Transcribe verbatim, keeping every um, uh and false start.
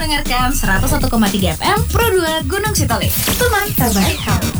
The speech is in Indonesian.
mendengarkan seratus satu koma tiga F M Pro dua Gunung Sitoli. Teman terbaik kamu.